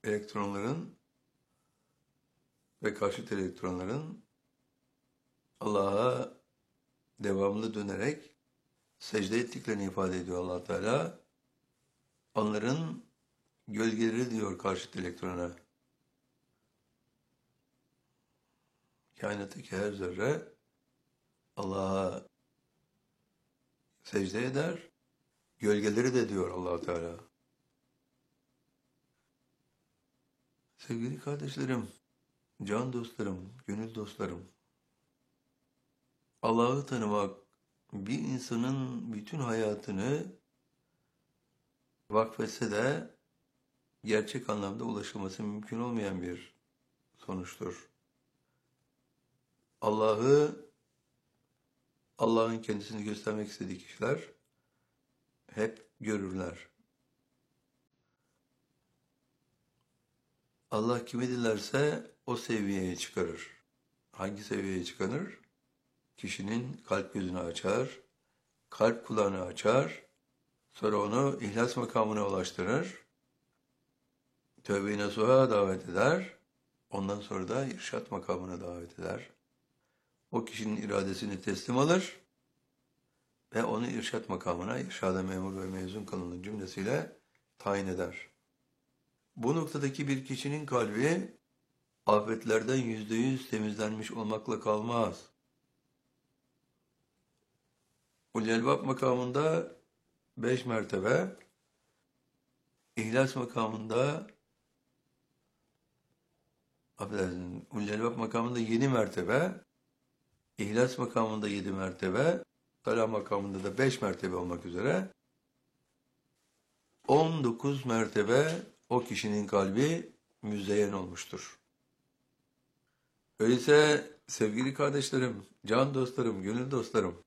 elektronların ve karşıt elektronların Allah'a devamlı dönerek secde ettiklerini ifade ediyor Allah Teala. Onların gölgeleri diyor karşıt elektrona. Kainattaki her zerre Allah'a secde eder. Gölgeleri de diyor Allah Teala. Sevgili kardeşlerim, can dostlarım, gönül dostlarım. Allah'ı tanımak bir insanın bütün hayatını vakfetse de gerçek anlamda ulaşılması mümkün olmayan bir sonuçtur. Allah'ın kendisini göstermek istediği kişiler hep görürler. Allah kimi dilerse o seviyeye çıkarır. Hangi seviyeye çıkarır? Kişinin kalp gözünü açar, kalp kulağını açar, sonra onu ihlas makamına ulaştırır, tövbe-i nasuha davet eder, ondan sonra da irşat makamına davet eder. O kişinin iradesini teslim alır ve onu irşat makamına, irşada memur ve mezun kılınır cümlesiyle tayin eder. Bu noktadaki bir kişinin kalbi afetlerden %100 temizlenmiş olmakla kalmaz. Ulelbab makamında 5 mertebe, İhlas makamında Ulelbab makamında 7 mertebe, İhlas makamında 7 mertebe, Salah makamında da 5 mertebe olmak üzere 19 mertebe o kişinin kalbi müzeyyen olmuştur. Öyleyse sevgili kardeşlerim, can dostlarım, gönül dostlarım,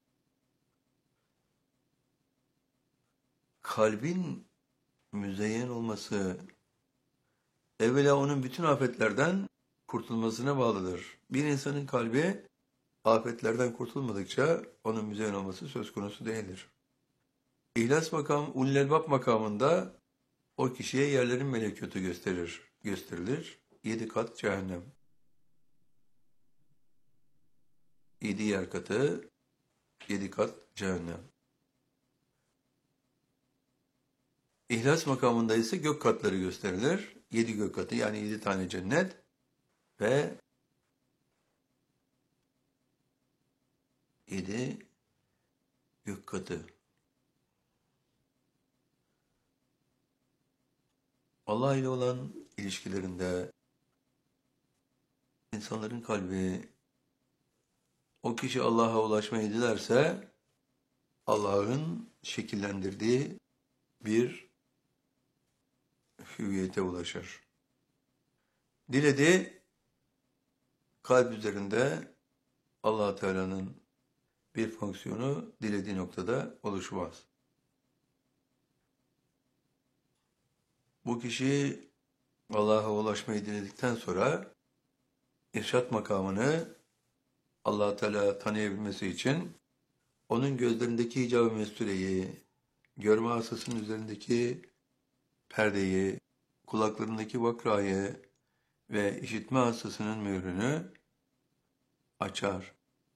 kalbin müzeyyen olması evvela onun bütün afetlerden kurtulmasına bağlıdır. Bir insanın kalbi afetlerden kurtulmadıkça onun müzeyyen olması söz konusu değildir. İhlas makam, Ulelbab makamında o kişiye yerlerin melekûtu gösterilir. 7 kat cehennem. 7 yer katı, 7 kat cehennem. İhlas makamında ise gök katları gösterilir. 7 gök katı yani 7 tane cennet ve 7 gök katı. Allah ile olan ilişkilerinde insanların kalbi o kişi Allah'a ulaşmayı dilerse Allah'ın şekillendirdiği bir hüviyete ulaşır. Diledi kalp üzerinde Allah Teala'nın bir fonksiyonu dilediği noktada oluşmaz. Bu kişi Allah'a ulaşmayı diledikten sonra irşat makamını Allah Teala tanıyabilmesi için onun gözlerindeki hicab-ı mestureyi, görme hastasının üzerindeki perdeyi, kulaklarındaki vakrayı ve işitme hastasının mührünü açar.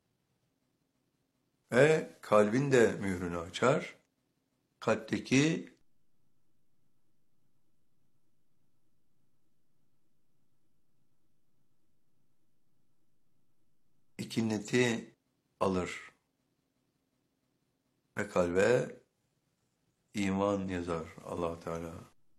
Ve kalbin de mührünü açar. Kalpteki ikinneti alır ve kalbe iman yazar Allah Teala.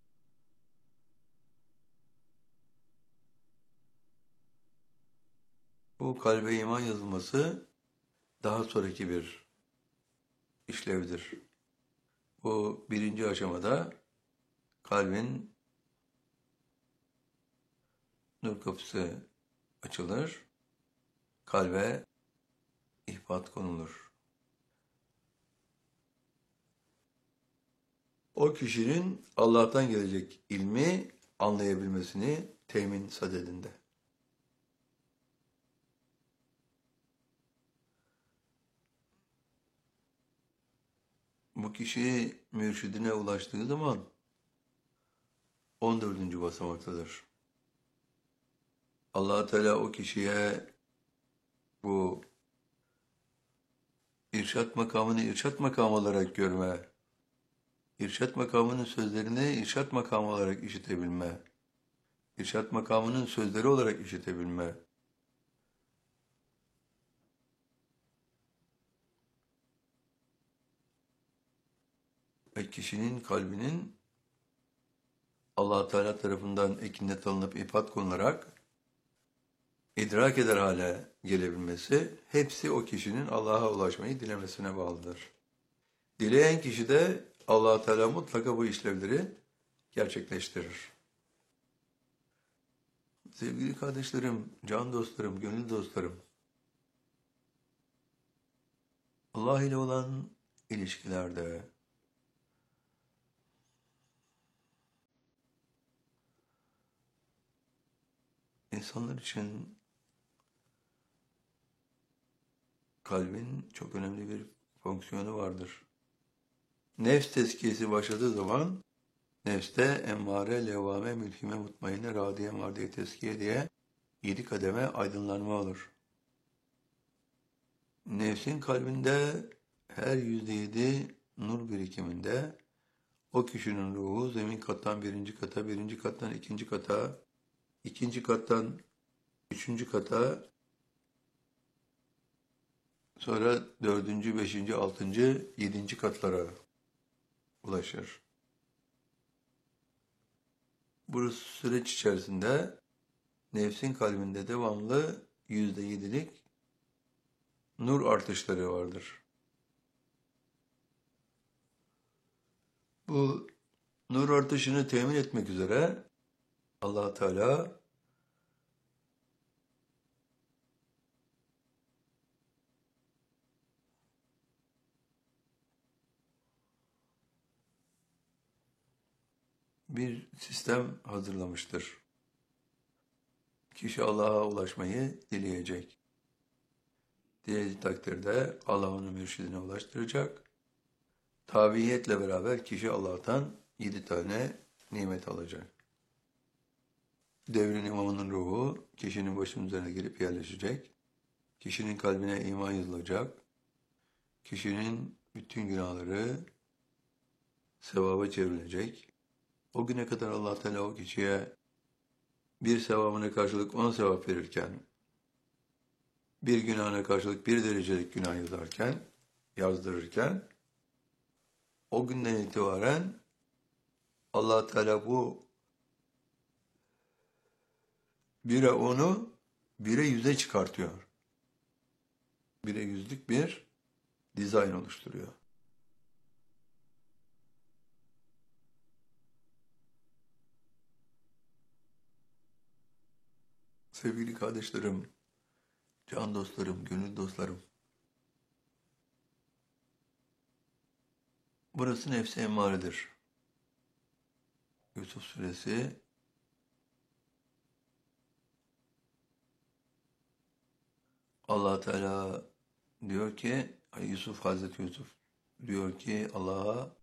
Bu kalbe iman yazılması daha sonraki bir işlevdir. Bu birinci aşamada kalbin nur kapısı açılır, kalbe ihbat konulur. O kişinin Allah'tan gelecek ilmi anlayabilmesini temin sadedinde. Bu kişi mürşidine ulaştığı zaman 14. basamaktadır. Allah Teala o kişiye bu irşat makamını irşat makamı olarak görme, irşat makamının sözlerini irşat makamı olarak işitebilme, irşat makamının sözleri olarak işitebilme, ve kişinin kalbinin Allah Teala tarafından ekinet alınıp ifat konularak idrak eder hale gelebilmesi, hepsi o kişinin Allah'a ulaşmayı dilemesine bağlıdır. Dileyen kişi de Allah Teala mutlaka bu işlevleri gerçekleştirir. Sevgili kardeşlerim, can dostlarım, gönül dostlarım, Allah ile olan ilişkilerde insanlar için kalbin çok önemli bir fonksiyonu vardır. Nefs tezkiyesi başladığı zaman nefste emmare, levvame, mülhime, mutmainne, radiye, mardiye, tezkiye diye 7 kademe aydınlanma olur. Nefsin kalbinde her %7 nur birikiminde o kişinin ruhu zemin kattan birinci kata, birinci kattan ikinci kata, ikinci kattan üçüncü kata, sonra dördüncü, beşinci, altıncı, yedinci katlara ulaşır. Bu süreç içerisinde nefsin kalbinde devamlı %7'lik nur artışları vardır. Bu nur artışını temin etmek üzere Allah Teala bir sistem hazırlamıştır. Kişi Allah'a ulaşmayı dileyecek. Dilediği takdirde Allah onu mürşidine ulaştıracak. Tabiiyetle beraber kişi Allah'tan 7 tane nimet alacak. Devrin imamının ruhu kişinin başının üzerine gelip yerleşecek. Kişinin kalbine iman yazılacak. Kişinin bütün günahları sevaba çevrilecek. O güne kadar Allah Teala o kişiye bir sevabına karşılık 10 sevap verirken, bir günahına karşılık 1 derecelik günah yazdırırken, o günden itibaren Allah Teala bu 1'e 10'u 1'e 100'e çıkartıyor. 1'e 100'lük bir dizayn oluşturuyor. Sevgili kardeşlerim, can dostlarım, gönül dostlarım, burası nefs-i emmaredir. Yusuf suresi Allah Teala diyor ki, Hazreti Yusuf diyor ki Allah'a,